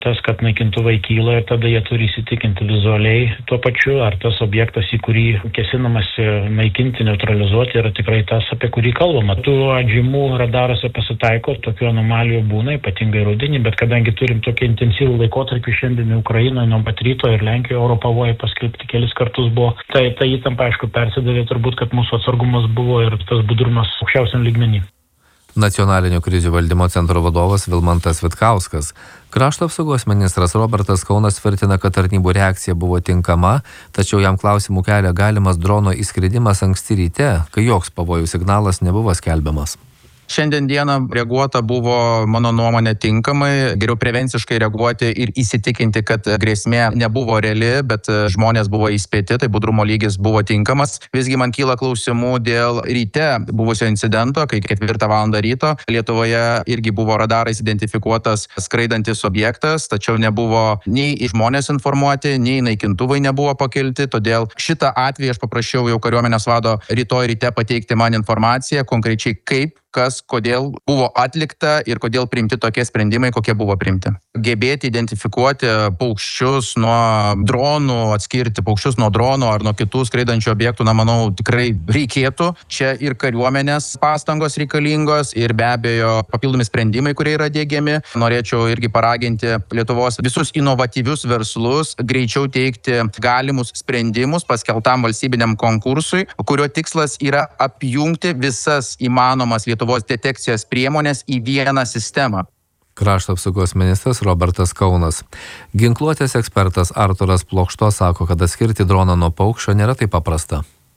tas, kad naikintuvai kyla ir tada jie turi įsitikinti vizualiai tuo pačiu, ar tas objektas, į kurį kesinamasi naikinti, neutralizuoti, yra tikrai tas, apie kurį kalbama. Tų atžymų radaruose pasitaiko, tokių anomalijų būna, ypatingai rudenį, bet kadangi turim tokį intensyvų laikotarpį šiandien Ukrainoje, nuo pat ryto ir Lenkijoje oro pavojai paskelbti kelis kartus buvo, tai ta įtampa, aišku, persidavė turbūt, kad mūsų atsargumas buvo ir tas budrumas aukščiausiam lygmenį. Nacionalinio krizių valdymo centro vadovas Vilmantas Vitkauskas. Krašto apsaugos ministras Robertas Kaunas tvirtina, kad tarnybų reakcija buvo tinkama, tačiau jam klausimų kelia galimas drono įskridimas anksti ryte, kai joks pavojų signalas nebuvo skelbiamas. Šiandien dieną reaguota buvo, mano nuomonė, tinkamai, geriau prevenciškai reaguoti ir įsitikinti, kad grėsmė nebuvo reali, bet žmonės buvo įspėti, tai budrumo lygis buvo tinkamas. Visgi man kyla klausimų dėl ryte buvusio incidento, kai 4 val. Ryto Lietuvoje irgi buvo radarais identifikuotas skraidantis objektas, tačiau nebuvo nei žmonės informuoti, nei naikintuvai nebuvo pakelti, todėl šitą atvejį aš paprašiau jau kariuomenės vado rytoj ryte pateikti man informaciją, konkrečiai kaip, kas, kodėl buvo atlikta ir kodėl priimti tokie sprendimai, kokie buvo priimti. Gebėti identifikuoti paukščius nuo dronų, atskirti paukščius nuo dronų ar nuo kitų skraidančių objektų, manau, tikrai reikėtų. Čia ir kariuomenės pastangos reikalingos ir be abejo papildomi sprendimai, kurie yra diegiami. Norėčiau irgi paraginti Lietuvos visus inovatyvius verslus greičiau teikti galimus sprendimus paskelbtam valstybiniam konkursui, kurio tikslas yra apjungti visas įmanomas Lietuvos detekcijos priemonės į vieną sistemą. Krašto apsaugos ministras Robertas Kaunas. Ginkluotės ekspertas Arturas Plokšto sako, kad atskirti droną nuo paukščio nėra taip paprasta.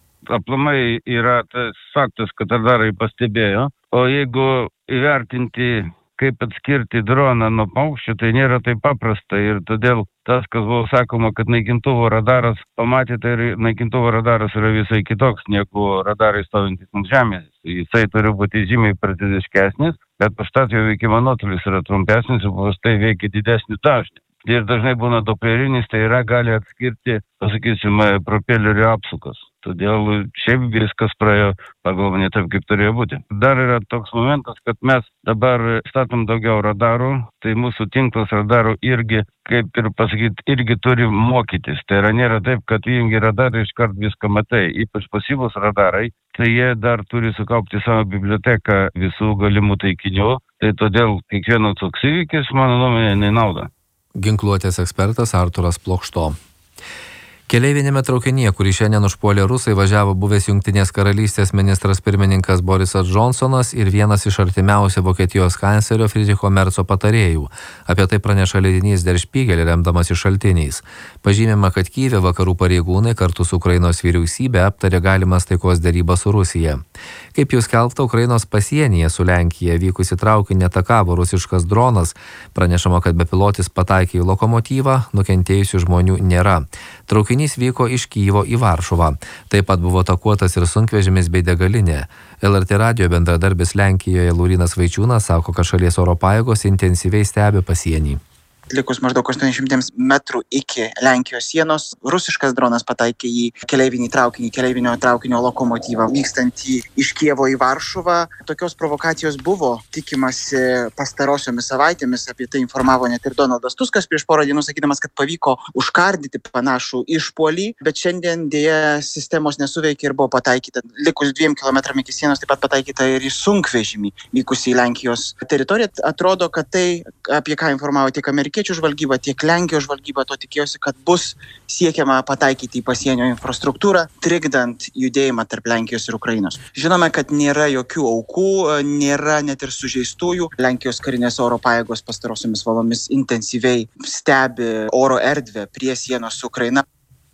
Aplamai yra tas faktas, kad radarai pastebėjo, o jeigu įvertinti, kaip atskirti droną nuo paukščio, tai nėra taip paprasta ir todėl tas, kas buvo sakoma, kad naikintuvo radaras pamatė, tai naikintuvo radaras yra visai kitoks negu radarai stovintys ant žemės. Jisai turi būti žymiai preciziškesnis, bet paštatio veikimo nuotolis yra trumpesnis ir paprastai veikia didesnį dažnį. Ir dažnai būna doplerinis, tai yra gali atskirti, pasakysime, propelerių apsukas. Todėl šiaip viskas praėjo pagal mane taip, kaip turėjo būti. Dar yra toks momentas, kad mes dabar statom daugiau radarų, tai mūsų tinklas radarų irgi, kaip ir pasakyti, irgi turi mokytis. Tai yra nėra taip, kad įjungi radarą iškart viską matai. Ypač pasyvus radarai, tai jie dar turi sukaupti savo biblioteką visų galimų taikinių. Tai todėl kiekvienas toks įvykis, mano nuomonė, nenauda. Ginkluotės ekspertas Arturas Plokšto. Keleivinėme traukinyje, kurį šiandien užpuolė rusai, važiavo buvęs Jungtinės karalystės ministras pirmininkas Borisas Džonsonas ir vienas iš artimiausių Vokietijos kanclerio Friedricho Merco patarėjų. Apie tai praneša leidinys Der Spiegel, remdamasi šaltiniais. Pažymima, kad Kyjive vakarų pareigūnai kartu su Ukrainos vyriausybė aptarė galimas taikos derybas su Rusija. Kaip jau skelbta, Ukrainos pasienyje su Lenkija vykusi traukinį atakavo rusiškas dronas. Pranešama, kad bepilotis pataikė į lokomotyvą, nukentėjusių žmonių nėra. Traukinys vyko iš Kyjivo į Varšuvą. Taip pat buvo atakuotas ir sunkvežimis bei degalinė. LRT radijo bendradarbis Lenkijoje Laurynas Vaičiūnas sako, kad šalies oro pajėgos intensyviai stebi pasienį. Likus maždaug 800 metrų iki Lenkijos sienos, rusiškas dronas pataikė į keleivinį traukinį, keleivinio traukinio lokomotyvą, vykstantį iš Kijevo į Varšuvą. Tokios provokacijos buvo tikimasi pastarosiomis savaitėmis, apie tai informavo net ir Donaldas Tuskas prieš porą dienų, sakydamas, kad pavyko užkardyti panašų išpuolį, bet šiandien dėja sistemos nesuveikė ir buvo pataikyta. Likus 2 km iki sienos taip pat pataikyta ir į sunkvežimį vykusį į Lenkijos teritoriją. Atrodo, kad tai, apie ką informavo tiek amerikiečių žvalgyba, tiek Lenkijos žvalgyba, to tikėjosi, kad bus siekiama pataikyti į pasienio infrastruktūrą, trikdant judėjimą tarp Lenkijos ir Ukrainos. Žinome, kad nėra jokių aukų, nėra net ir sužeistųjų. Lenkijos karinės oro pajėgos pastarosiomis valandomis intensyviai stebi oro erdvę prie sienos su Ukraina.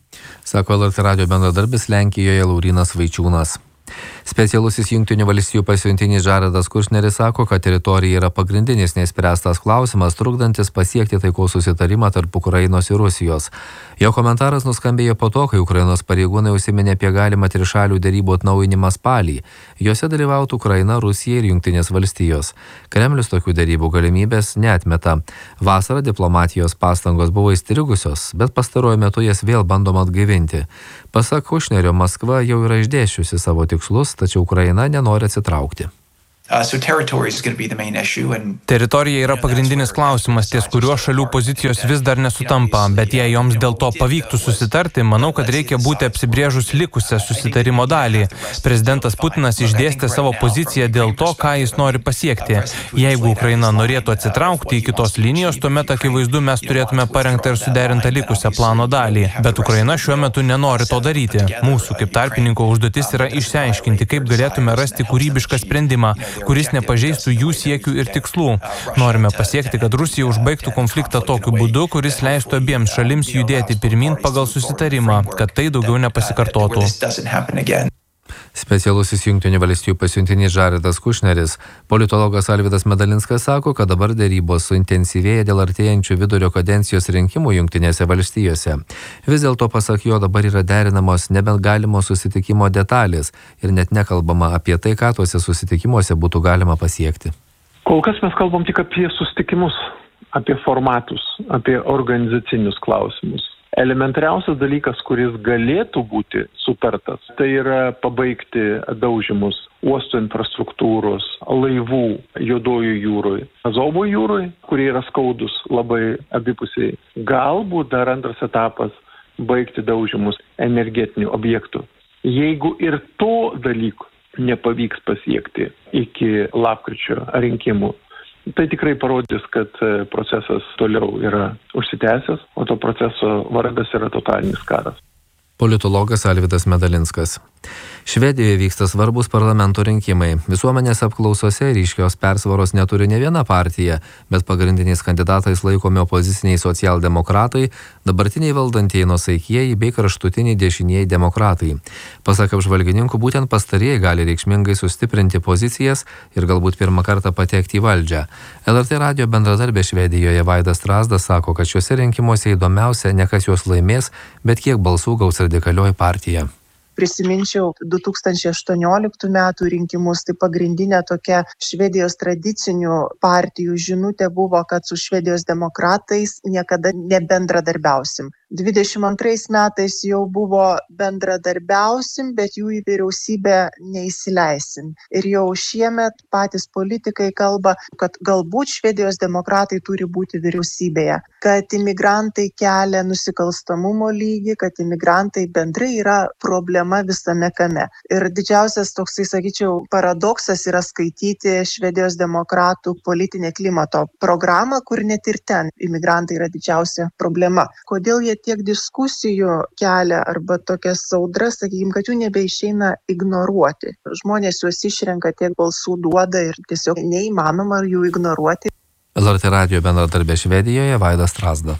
Sako LRT radijo bendradarbis Lenkijoje Laurynas Vaičiūnas. Specialusis Jungtinių valstijų pasiuntinys Jaredas Kušneris sako, kad teritorija yra pagrindinis neįspręstas klausimas, trukdantis pasiekti taikos susitarimą tarp Ukrainos ir Rusijos. Jo komentaras nuskambėjo po to, kai Ukrainos pareigūnai užsiminė apie galimą trišalių derybų atnaujinimą spalį. Jose dalyvautų Ukraina, Rusija ir Jungtinės valstijos. Kremlius tokių derybų galimybės neatmeta. Vasarą diplomatijos pastangos buvo įstrigusios, bet pastaruoju metu jas vėl bandoma atgaivinti. Pasak Kušnerio, Maskva jau yra išdėsčiusi savo tikslus, tačiau Ukraina nenori atsitraukti. Teritorija yra pagrindinis klausimas, ties kuriuo šalių pozicijos vis dar nesutampa, bet jei joms dėl to pavyktų susitarti, manau, kad reikia būti apsibrėžus likusią susitarimo dalį. Prezidentas Putinas išdėstė savo poziciją dėl to, ką jis nori pasiekti. Jeigu Ukraina norėtų atsitraukti iki tos linijos, tuomet akivaizdu mes turėtume parengtą ir suderintą likusią plano dalį. Bet Ukraina šiuo metu nenori to daryti. Mūsų kaip tarpininko užduotis yra išsiaiškinti, kaip galėtume rasti kūrybišką sprendimą, kuris nepažeistų jų siekių ir tikslų. Norime pasiekti, kad Rusija užbaigtų konfliktą tokiu būdu, kuris leistų abiems šalims judėti pirmyn pagal susitarimą, kad tai daugiau nepasikartotų. Specialusis Jungtinių valstijų pasiuntinys Jaredas Kušneris. Politologas Alvydas Medalinskas sako, kad dabar derybos suintensyvėja dėl artėjančių vidurio kadencijos rinkimų Jungtinėse valstijose. Vis dėlto, pasak jo, dabar yra derinamos nebent galimo susitikimo detalės ir net nekalbama apie tai, ką tuose susitikimuose būtų galima pasiekti. Kol kas mes kalbam tik apie susitikimus, apie formatus, apie organizacinius klausimus. Elementariausias dalykas, kuris galėtų būti sutartas, tai yra pabaigti daužimus uosto infrastruktūros, laivų Juodojoj jūroje, Azovo jūroje, kurie yra skaudus labai abipusiai. Galbūt dar antras etapas baigti daužimus energetinių objektų. Jeigu ir to dalyko nepavyks pasiekti iki lapkričio rinkimų, tai tikrai parodys, kad procesas toliau yra užsitęsęs, o to proceso vardas yra totalinis karas. Politologas Alvydas Medalinskas. Švedijoje vyksta svarbus parlamento rinkimai. Visuomenės apklausose ryškios persvaros neturi ne viena partija, bet pagrindiniais kandidatais laikomi opoziciniai socialdemokratai, dabartiniai valdantieji nuosaikieji bei kraštutiniai dešinieji demokratai. Pasak apžvalgininkų, būtent pastarieji gali reikšmingai sustiprinti pozicijas ir galbūt pirmą kartą patekti į valdžią. LRT radijo bendradarbė Švedijoje Vaidas Strazdas sako, kad šiuose rinkimuose įdomiausia ne kas juos laimės, bet kiek balsų gaus radikalioji partija. Prisiminčiau 2018 metų rinkimus, tai pagrindinė tokia Švedijos tradicinių partijų žinutė buvo, kad su Švedijos demokratais niekada nebendradarbiausim. 22 metais jau buvo bendradarbiausim, bet jų į vyriausybę neįsileisim. Ir jau šiemet patys politikai kalba, kad galbūt Švedijos demokratai turi būti vyriausybėje, kad imigrantai kelia nusikalstamumo lygį, kad imigrantai bendrai yra problema visame kame. Ir didžiausias toksai, sakyčiau, paradoksas yra skaityti Švedijos demokratų politinę klimato programą, kur net ir ten imigrantai yra didžiausia problema. Kodėl jie tiek diskusijų kelia arba tokias audras, sakykime, kad jų nebeišeina ignoruoti. Žmonės juos išrenka, tiek balsų duoda ir tiesiog neįmanoma jų ignoruoti. LRT radijo bendradarbė Švedijoje Vaidas Strazda.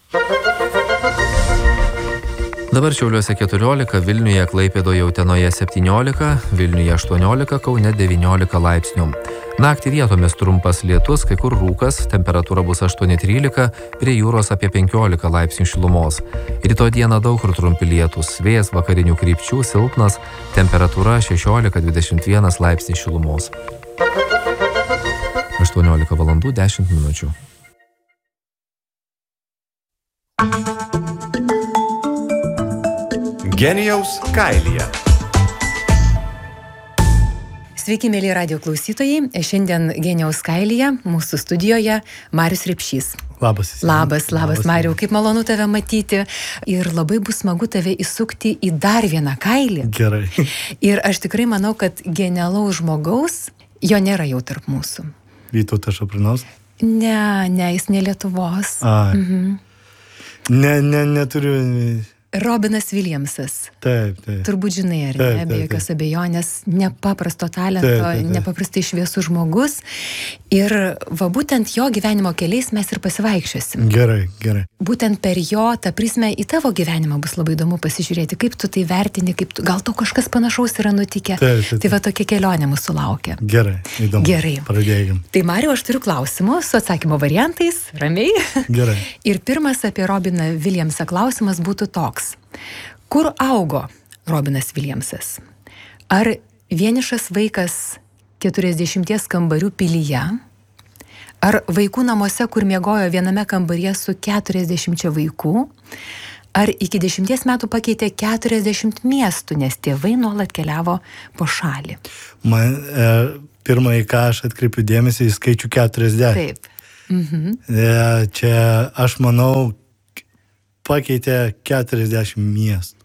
Dabar Šiauliuose 14, Vilniuje, Klaipėdoje, Utenoje 17, Vilniuje 18, Kaune 19 laipsnių. Naktį vietomis trumpas lietus, kai kur rūkas, temperatūra bus 8-13, prie jūros apie 15 laipsnių šilumos. Rytoj dieną daug kur trumpi lietus, vėjas vakarinių krypčių silpnas, temperatūra 16-21 laipsnių šilumos. 18 valandų 10 minučių. Genijaus kailyje. Sveiki, mėly radijo klausytojai. Šiandien Genijaus kailyje mūsų studijoje Marius Repšys. Labas, Mariau, kaip malonu tave matyti. Ir labai bus smagu tave įsukti į dar vieną kailį. Gerai. Ir aš tikrai manau, kad genialaus žmogaus, jo nėra jau tarp mūsų. Vytautas Šaprinos? Ne, jis ne Lietuvos. Neturiu... Robinas Viljamsas. Taip. Turbūt žinai, ar ne, be jokios abejonės, nepaprasto talento, nepaprastai šviesų žmogus. Ir va būtent jo gyvenimo keliais mes ir pasivaikščiosim. Gerai. Būtent per jo tą prizmę į tavo gyvenimą bus labai įdomu pasižiūrėti, kaip tu tai vertini, gal tau kažkas panašaus yra nutikę. Tai va tokia kelionė mūsų laukia. Gerai, įdomu. Gerai. Pradėkim. Tai Mariau, aš turiu klausimų su atsakymo variantais, ramiai. Gerai. Ir pirmas apie Robiną Viljamsą klausimas būtų toks. Kur augo Robinas Viljamsas? Ar vienišas vaikas 40 kambarių pilyje? Ar vaikų namuose, kur miegojo viename kambaryje su 40 vaikų? Ar iki 10 metų pakeitė 40 miestų, nes tėvai nuolat keliavo po šalį? pirmąjį, ką aš atkreipiu dėmesį, į skaičių 40. Taip. Čia, aš manau, pakeitė 40 miestų.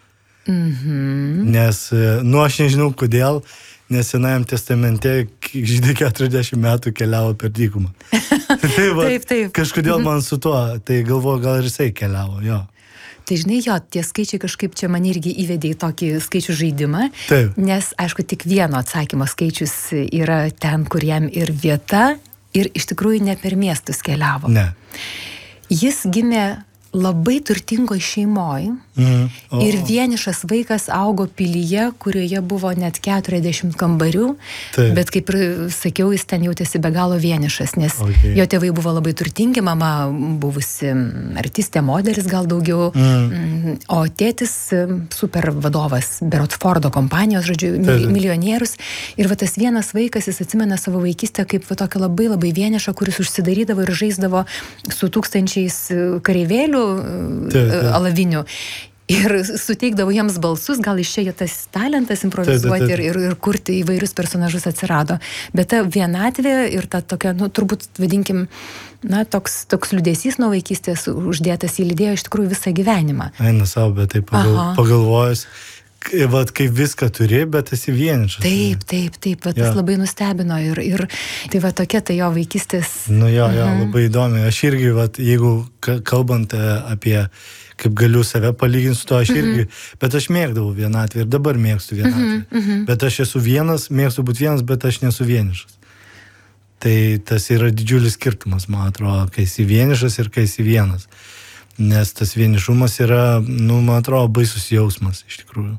Nes, aš nežinau kodėl, nes Senajam testamente žydai 40 metų keliavo per dykumą. Taip. Kažkodėl man su tuo, tai galvoju, gal ir jisai keliavo, jo. Tai žinai, tie skaičiai kažkaip čia man irgi įvedė į tokį skaičių žaidimą, Taip. nes, aišku, tik vieno atsakymo skaičius yra ten, kur jam ir vieta, ir iš tikrųjų ne per miestus keliavo. Ne. Jis gimė labai turtingoj šeimoj ir vienišas vaikas augo pilyje, kurioje buvo net 40 kambarių, bet kaip ir sakiau, jis ten jautėsi be galo vienišas, nes jo tėvai buvo labai turtingi, mama buvusi artistė, modelis gal daugiau, o tėtis super vadovas Berots Fordo kompanijos, žodžiu, milijonierius. Ir va tas vienas vaikas, jis atsimena savo vaikystę kaip va tokią labai labai vienišą, kuris užsidarydavo ir žaisdavo su tūkstančiais kareivėlių alavinių. Ir suteikdavo jiems balsus, gal iš čia tas talentas improvizuoti ir kurti įvairius personažus atsirado. Bet ta vienatvė ir ta tokia, turbūt vadinkim, toks liūdesys nuo vaikystės uždėtas įlydėjo iš tikrųjų visą gyvenimą. Eina savo, bet taip pagalvojus, kaip viską turi, bet esi vienišas. Taip, tas labai nustebino ir tai tokia tai jo vaikystės. Labai įdomi. Aš irgi, jeigu kalbant apie kaip galiu save palyginti su to, aš irgi, bet aš mėgdavau vienatvę ir dabar mėgstu vienatvę. Bet aš esu vienas, mėgstu būti vienas, bet aš nesu vienišas. Tai tas yra didžiulis skirtumas, man atrodo, kai esi vienišas ir kai esi vienas. Nes tas vienišumas yra, man atrodo, baisus jausmas iš tikrųjų.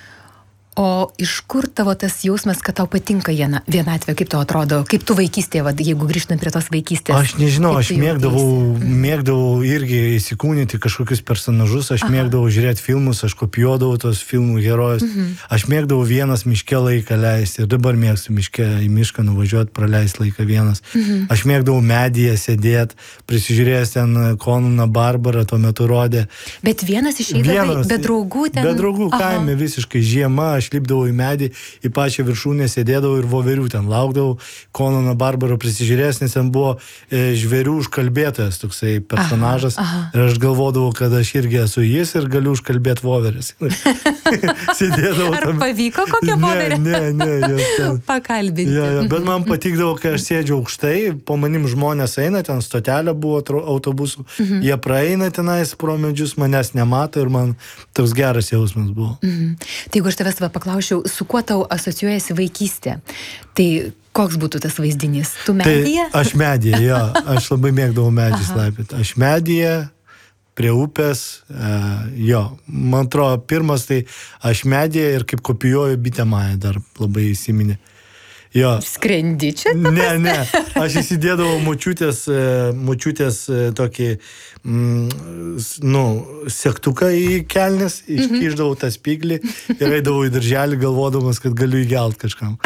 O iš kur tavo tas jausmas, kad tau patinka vienatvė, kaip tau atrodo, kaip tu vaikystėje, jeigu grįžtant prie tos vaikystės? Aš nežinau, aš mėgdavau irgi įsikūnyti kažkokius personažus, aš mėgdavau žiūrėti filmus, aš kopijuodavau tos filmų herojus, aš mėgdavau vienas miške laiką leisti ir dabar mėgstu į mišką nuvažiuoti, praleisti laiką vienas. Aš mėgdavau medyje sėdėti, prisižiūrėjęs ten Konaną Barbarą, tuo metu rodė. Bet vienas išeidavai be draugų ten? Be draugų kaime, visiškai žiema. Aš lipdavau į medį, į pačią viršūnę sėdėdavau ir voverių ten laukdavau. Konaną Barbarą prisižiūrėjęs, nes ten buvo žvėrių užkalbėtojas, toksai personažas. Ir aš galvodavau, kad aš irgi esu jis ir galiu užkalbėti voveris. Sėdėdavau tam. Ar pavyko kokią voverę? Ne. Pakalbinti. Bet man patikdavo, kai aš sėdžiu aukštai, po manim žmonės eina, ten stotelė buvo autobusų, jie praeina tenais pro medžius, manęs nemato ir man toks geras jausmas buvo. Tai jeigu aš tavęs paklausiau, su kuo tau asocijuojasi vaikystė, tai koks būtų tas vaizdinys? Tu medyje? Tai aš medyje, jo. Aš labai mėgdavau medžius laipyti. Aš medyje, prie upės, jo. Man atrodo, pirmas tai aš medyje ir kaip kopijuoju bitėmąją dar labai įsiminė. Jo. Skrendi čia? Ne. Aš įsidėdavau močiutės tokį, segtuką į kelnes, iškišdavau tą spiglį ir eidavau į darželį galvodamas, kad galiu įgelt kažkam.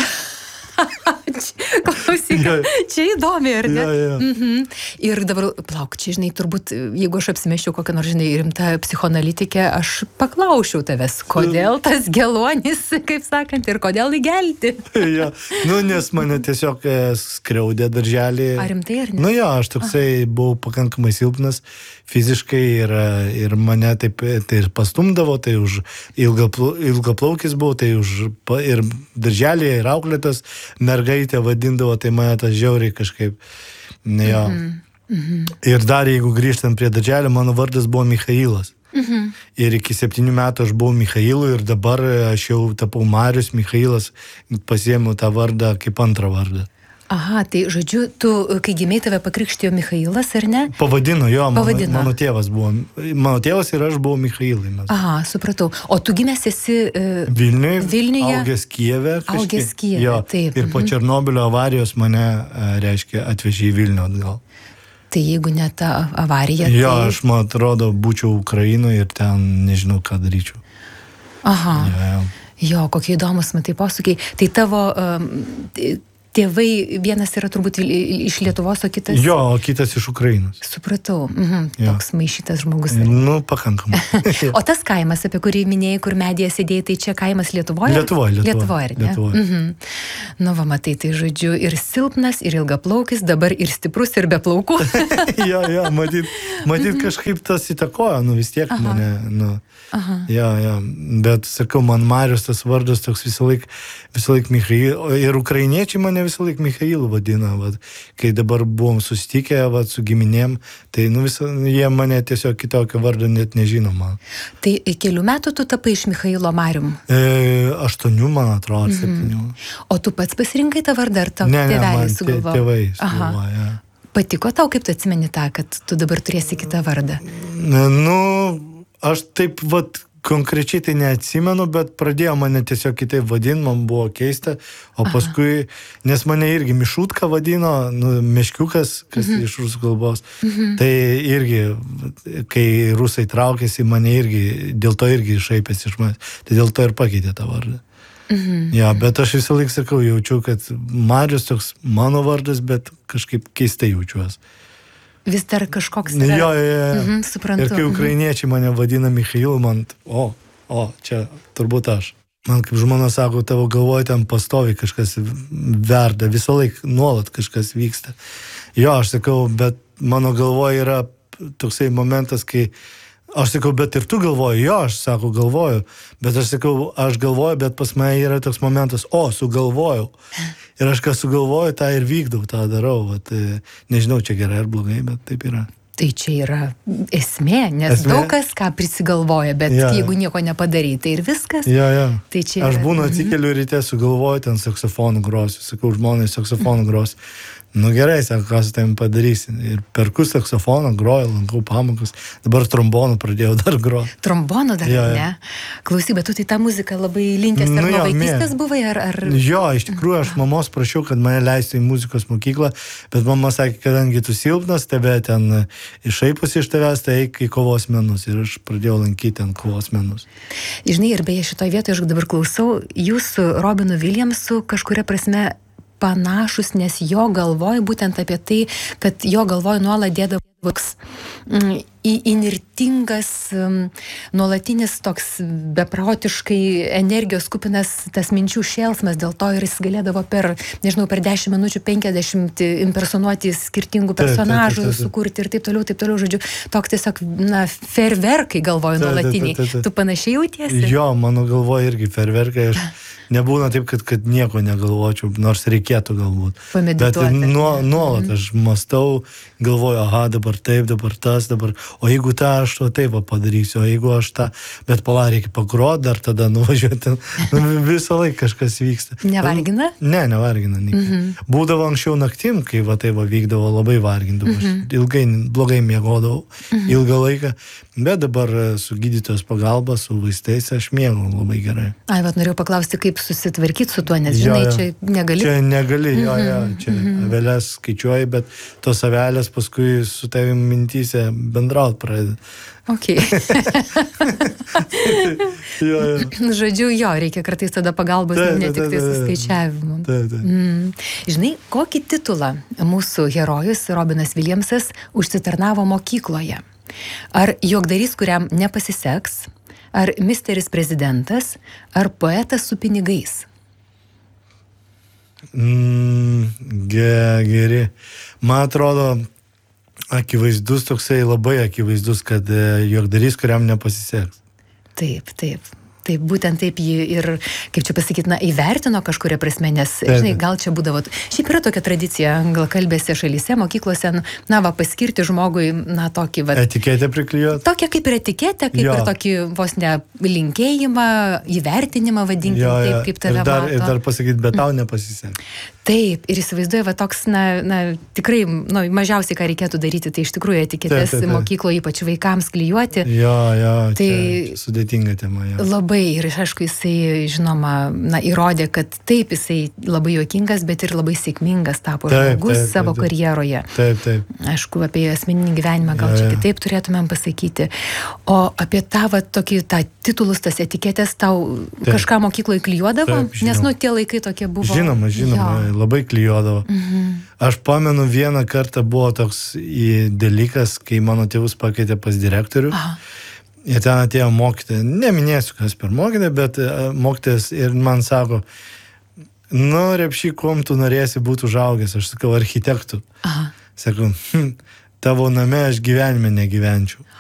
Klausyk, čia įdomi, ar ne? Jo. Ir dabar, plauk, čia, žinai, turbūt, jeigu aš apsimesčiau kokią nors, žinai, rimtą psichoanalitikę, aš paklausčiau tavęs, kodėl tas geluonis, kaip sakant, ir kodėl įgelti? Jo. Nes mane tiesiog skriaudė darželį. Ar rimtai, ar ne? Aš toksai buvau pakankamai silpnas fiziškai ir mane taip tai ir pastumdavo, tai už ilgaplaukis buvau, tai ir darželėje, ir auklėtas mergaitė vadindavo, tai mane tas žiauriai kažkaip, jo. Ir dar, jeigu grįžtant prie darželio, mano vardas buvo Michailas. Ir iki 7 metų aš buvau Michailu ir dabar aš jau tapau Marius Michailas, pasiėmiau tą vardą kaip antrą vardą. Aha, tai žodžiu, tu, kai gimei, tave pakrikštijo Michailas, ar ne? Pavadino, jo, mano tėvas buvo. Mano tėvas ir aš buvau Michailai. Aha, supratau. O tu gimęs esi Vilniuje? Augęs Kijeve. Augęs Kijeve, jo, taip. Ir po Černobylio avarijos mane, reiškia, atvežė į Vilnių atgal. Tai jeigu ne ta avarija, jo, aš, man atrodo, būčiau Ukrainoje ir ten nežinau, ką daryčiau. Aha. Jo, kokie įdomus, matai, posūkiai. Tai tavo tėvai, vienas yra turbūt iš Lietuvos, o kitas... Jo, o kitas iš Ukrainos. Supratau, toks maišytas žmogus. Nu, pakankamai. O tas kaimas, apie kurį minėjai, kur medyje sėdėjai, tai čia kaimas Lietuvoje? Lietuvoje, ar ne? Nu, va, matai, tai žodžiu, ir silpnas, ir ilgaplaukis, dabar ir stiprus, ir be plaukų. Jo, matyt kažkaip tas įtakoja, nu vis tiek mane, nu. Jo, bet sakau, man Marius tas vardas toks visą laik Michail, ir ukrainiečiai mane visą laik Michailu vadina, vat, kai dabar buvom susitikę vat, su giminėm, tai nu, jie mane tiesiog kitokio vardo net nežino man. Tai kelių metų tu tapai iš Michailo Marium? 8, man atrodo, 7. O tu pats pasirinkai tą vardą, ar tavo tėveliai sugalvojo? Ne, tėvai sugalvojo. Patiko tau, kaip tu atsimeni tą, kad tu dabar turėsi kitą vardą? Nu, aš taip, vat, konkrečiai tai neatsimenu, bet pradėjo mane tiesiog kitaip vadinti, man buvo keista, o paskui, nes mane irgi Mišutka vadino, nu, Meškiukas, kas iš rusų kalbos, tai irgi, kai rusai traukėsi, mane irgi, dėl to irgi šaipėsi iš manęs, tai dėl to ir pakeitė tą vardą. Ja, bet aš visą laiką sakau, jaučiu, kad Marius toks mano vardas, bet kažkaip keistai jaučiuosi. Vis dar kažkoks yra. Jo. Suprantu. Ir kai ukrainiečiai mane vadina Michailu, man, čia turbūt aš. Man kaip žmona sako, tavo galvoje ten pastoviai kažkas verda, visą laiką nuolat kažkas vyksta. Jo, aš sakau, bet mano galvoje yra toksai momentas, kai aš sakau, bet ir tu galvoji, jo, aš sako, galvoju, bet aš sakau, aš galvoju, bet pas mane yra toks momentas, sugalvojau. Ir aš ką sugalvoju, tą ir vykdau, tą darau. Vat, nežinau, čia gerai ar blogai, bet taip yra. Tai čia yra esmė, nes daug kas ką prisigalvoja, bet jeigu nieko nepadarai, tai ir viskas. Tai čia yra... Aš būnu atsikeliu ryte, sugalvoju, ten saksofonų grosiu, sakau, žmonės saksofonų grosiu. Nu gerai, sako, ką su tavim padarysi. Ir perku saksofoną, groju, lankau pamokas. Dabar trombonų pradėjau dar groti. Trombonų dar, ne? Klausyk, bet tu tai tą muziką labai linkęs, ar nuo vaikystės buvai, ar... Jo, iš tikrųjų, aš mamos prašiau, kad mane leistų į muzikos mokyklą, bet mama sakė, kadangi tu silpnas, tebe ten išaipusi iš tavęs, tai eik į kovos menus. Ir aš pradėjau lankyti ten kovos menus. Žinai, ir beje šitoje vietoje, aš dabar klausau, jūs su Robinu Williamsu kažkuria prasme panašus, nes jo galvoj būtent apie tai, kad jo galvoj nuolat dėdavo toks įnirtingas, nuolatinis toks beprotiškai energijos kupinas tas minčių šėlsmas, dėl to ir jis galėdavo per 10 minučių 50 impersonuoti skirtingų personažų, sukurti ir taip toliau, žodžiu, toks tiesiog, ferverkai galvoju nuolatiniai. Tu panašiai jautiesi? Jo, mano galvoje irgi ferverkai, aš nebūna taip, kad nieko negalvočiau, nors reikėtų galbūt. Pamedituoti. Bet nuolat aš mąstau, galvoju, dabar taip, dabar tas, dabar, o jeigu tą aš to taip padarysiu, o jeigu aš tą, bet reikia pagroti, dar tada nuvažiuoti, visą laiką kažkas vyksta. Nevargina? Ne, nevargina. Būdavo anksčiau naktim, kai taip vykdavo, labai vargindavo. Aš blogai miegodavau ilgą laiką, bet dabar su gydytojos pagalba, su vaistais aš miegu labai gerai. Norėjau paklausti, kaip susitvarkyti su tuo, nes žinai, čia negali. Čia negali, čia avelės skaičiuoji, bet tos avelės paskui su tavim mintyse bendraut pradeda. Ok. Žodžiu, reikia kartais tada pagalbos, ne tik tai su skaičiavimu. Žinai, kokį titulą mūsų herojus Robinas Williamsas užsitarnavo mokykloje? Ar juokdarys, kuriam nepasiseks? Ar misteris prezidentas, ar poetas su pinigais? Geri. Man atrodo, akivaizdus toksai, labai akivaizdus, kad juokdarys, kuriam nepasiseks. Taip, būtent taip jį ir, kaip čia pasakyti, įvertino kažkuria prasme, nes, žinai, gal čia būdavo, šiaip yra tokia tradicija anglakalbėse šalyse, mokyklose, paskirti žmogui, tokį, etiketę priklijuoti. Tokia kaip ir etiketė, kaip ir tokį vos ne linkėjimą, įvertinimą vadinti, taip, kaip tave mato. Ir dar pasakyti, bet tau nepasiseks. Taip, ir įsivaizduoju, toks, tikrai, mažiausiai, ką reikėtų daryti, tai iš tikrųjų etiketės mokykloje, ypač vaikams klijuoti. Čia sudėtinga tema. Labai Tikrai, ir aišku, jisai, žinoma, įrodė, kad taip, jisai labai juokingas, bet ir labai sėkmingas tapo žmogus savo karjeroje. Taip. Aišku, apie asmeninį gyvenimą gal čia kitaip turėtumėm pasakyti. O apie tą titulus, tas etiketės tau kažką mokykloje klijuodavo? Nes, tie laikai tokie buvo. Žinoma, labai klijuodavo. Aš pamenu, vieną kartą buvo toks dalykas, kai mano tėvus pakeitė pas direktorių. Ir ten atėjo mokytoja, neminėsiu, kas per mokytoja, bet mokytojas ir man sako, Repšy, kuom tu norėsi būti užaugęs? Aš sakau, architektų. Sakau, tavo name aš gyvenime negyvenčiau.